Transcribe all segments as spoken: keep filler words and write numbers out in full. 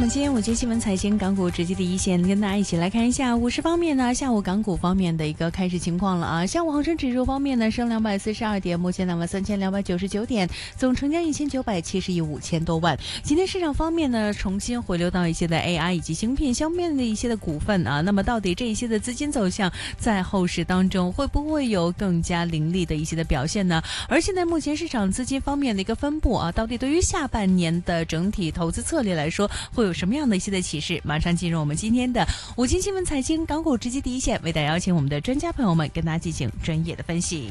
们今天午间新闻财经港股直击第一线，跟大家一起来看一下股市方面呢，下午港股方面的一个开市情况了啊。下午恒生指数方面呢，升两百四十二点，目前两万三千两百九十九点，总成交一千九百七十亿五千多万。今天市场方面呢，重新回流到一些的 A I 以及芯片相面的一些的股份啊。那么到底这一些的资金走向在后市当中会不会有更加凌厉的一些的表现呢？而现在目前市场资金方面的一个分布啊，到底对于下半年的整体投资策略来说，会有什么样的一些的启示？马上进入我们今天的午间新闻财经港股直击第一线，为大家邀请我们的专家朋友们跟大家进行专业的分析。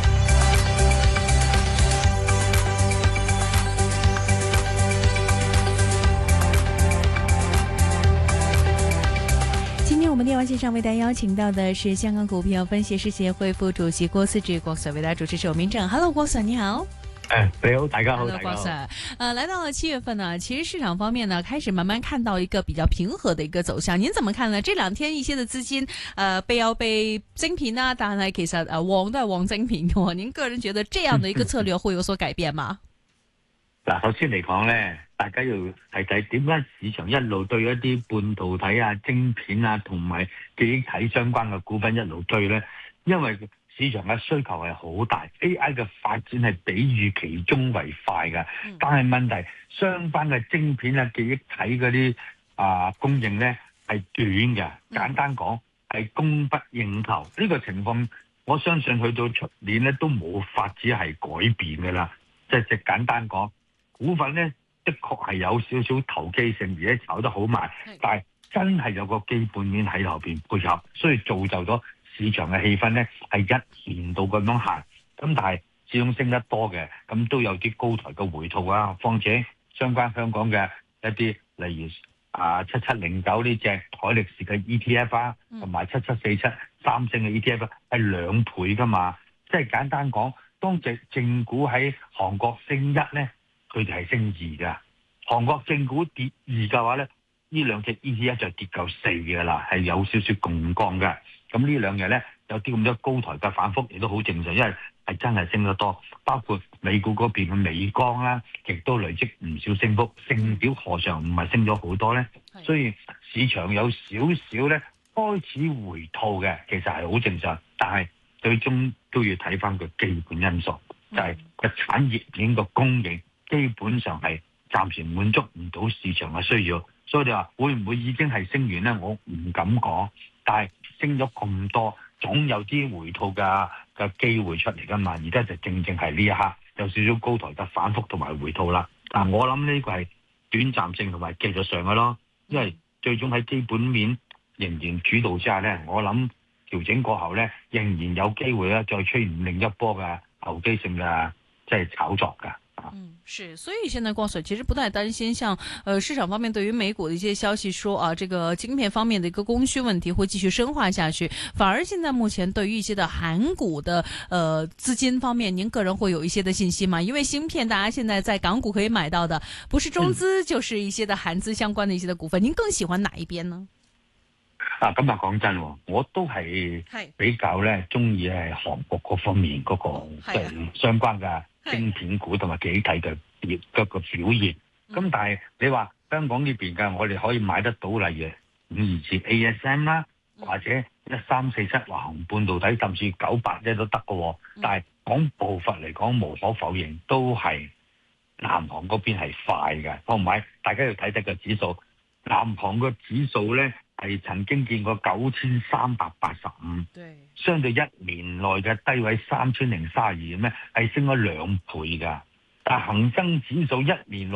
今天我们电话线上为大家邀请到的是香港股票分析师协会副主席郭思治，郭 Sir 为大家主持首名正。Hello， 郭 Sir 你好。 哎，你好，大家好， Hello， 大家好。呃，来到了七月份呢，其实市场方面呢开始慢慢看到一个比较平和的一個走向。您怎麼看呢？這兩天一些的資金，呃，被要被晶片啦，但係其實呃旺都係旺晶片嘅。您個人覺得這樣的一個策略會有所改變嗎？ 嗱，首先嚟講咧，大家要睇睇點解市場一路對一啲半導體啊、晶片啊同埋記憶體相關嘅股份一路追咧，因為市場嘅需求係好大 ，A I 嘅發展係比預期中為快嘅。但係問題，相關嘅晶片啊、記憶體嗰啲啊供應咧係短嘅。簡單講係供不應求。呢、這個情況，我相信去到出年咧都冇法子係改變嘅啦。即係即係簡單講，股份咧的確係有少少投機性，而且炒得好慢，但係真係有個基本面喺後邊配合，所以造就咗市場嘅氣氛咧係一年到咁樣行，咁但係始終升得多嘅，咁都有啲高台嘅回吐啊。況且相關香港嘅一啲，例如啊七七零九呢隻海力士嘅 E T F 啊，同埋七七四七三星嘅 E T F 係兩倍噶嘛。即係簡單講，當隻正股喺韓國升一咧，佢哋係升二噶；韓國正股跌二嘅話咧，呢兩隻 E T F 就跌夠四嘅啦，係有少少槓桿嘅。咁呢兩日咧有啲咁多高台嘅反覆，亦都好正常，因為係真係升得多。包括美股嗰邊嘅美光啦，亦都累積唔少升幅。升表何嘗唔係升咗好多咧？所以市場有少少咧開始回吐嘅，其實係好正常。但係最終都要睇翻個基本因素，就係、是、個產業鏈個供應基本上係暫時滿足唔到市場嘅需要。所以你話會唔會已經係升完咧？我唔敢講，但係升咗咁多，總有啲回吐嘅嘅機會出嚟噶嘛。而家就正正係呢一刻有少少高台嘅反覆同埋回吐啦。但我諗呢個係短暫性同埋技術上嘅咯，因為最終喺基本面仍然主導之下咧，我諗調整過後咧，仍然有機會咧再出現另一波嘅投機性嘅即係炒作㗎。 嗯，是，所以現在郭 Sir 其實不太擔心像，像呃市場方面對於美股的一些消息說啊，這個晶片方面的一個供需問題會繼續深化下去，反而現在目前對於一些的韓股的呃資金方面，您個人會有一些的信息嗎？因為芯片大家現在在港股可以買到的，不是中資就是一些的韓資相關的一些的股份，嗯、您更喜歡哪一邊呢？ 啊，咁啊講真，我都係比較咧中意係韓國嗰方面嗰、那個即係、啊、相關嘅晶片股同埋記憶體嘅表嗰個表現。咁、嗯、但係你話香港呢邊嘅，我哋可以買得到，例如五二四 A S M 啦，或者一三四七華虹半導體，甚至九八一都得嘅。但係講步伐嚟講，無可否認都係南韓嗰邊係快嘅。同埋大家要睇睇個指數，南韓個指數咧係曾經見過九千三百八十五，相對一年內嘅低位三千零三十二咩，係升咗兩倍㗎。但恒生指數一年